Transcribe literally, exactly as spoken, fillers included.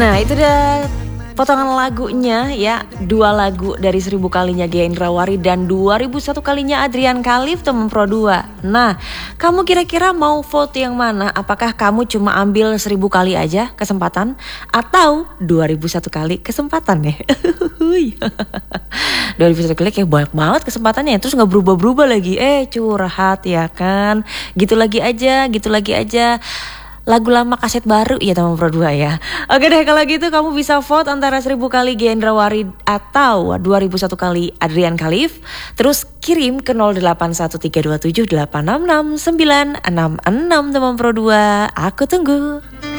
Nah itu dia potongan lagunya ya, dua lagu dari Seribu Kalinya Gia Indrawari dan dua ribu satu Kalinya Adrian Khalif teman Pro dua. Nah kamu kira-kira mau vote yang mana? Apakah kamu cuma ambil seribu kali aja kesempatan atau dua ribu satu kali kesempatan ya? dua ribu satu kali kayak banyak banget kesempatannya, terus gak berubah-berubah lagi. Eh curhat ya kan, gitu lagi aja, gitu lagi aja. Lagu lama kaset baru ya teman Pro dua ya. Oke deh kalau gitu kamu bisa vote antara seribu kali Gia Indrawari atau dua ribu satu kali Adrian Khalif. Terus kirim ke nol delapan satu tiga dua tujuh delapan enam enam sembilan enam enam teman Pro dua. Aku tunggu.